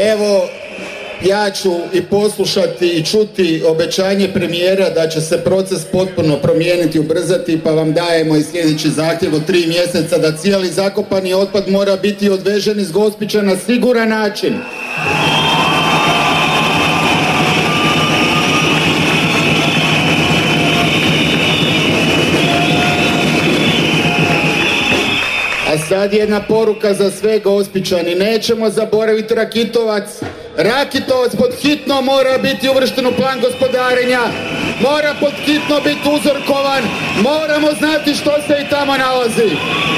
Evo, ja ću i poslušati i čuti obećanje premijera da će se proces potpuno promijeniti, ubrzati, pa vam dajemo i sljedeći zahtjev od 3 mjeseca da cijeli zakopani otpad mora biti odvežen iz Gospića na siguran način. A sad jedna poruka za sve Gospićani. Nećemo zaboraviti Rakitovac. Rakitovac pod hitno mora biti uvršten u plan gospodarenja. Mora pod hitno biti uzorkovan. Moramo znati što se i tamo nalazi.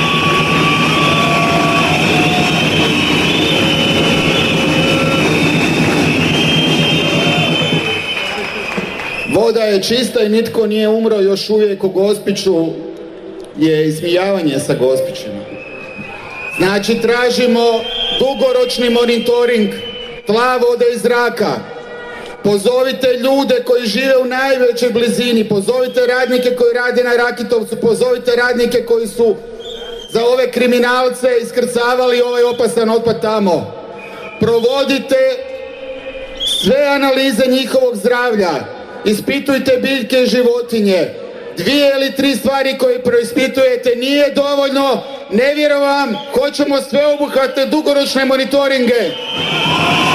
Voda je čista i nitko nije umro još uvijek u Gospiću. Je ismijavanje sa Gospićima. Znači tražimo dugoročni monitoring tla, vode i zraka. Pozovite ljude koji žive u najvećoj blizini, pozovite radnike koji rade na Rakitovcu, pozovite radnike koji su za ove kriminalce iskrcavali ovaj opasan otpad tamo. Provodite sve analize njihovog zdravlja, ispitujte biljke i životinje. 2 ili 3 stvari koje preispitujete nije dovoljno, ne vjerujem, hoćemo sveobuhvatne dugoročne monitoringe.